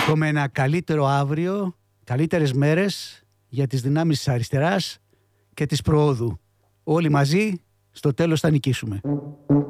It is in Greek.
εύχομαι ένα καλύτερο αύριο, καλύτερες μέρες για τις δυνάμεις της αριστεράς και της προόδου. Όλοι μαζί στο τέλος θα νικήσουμε.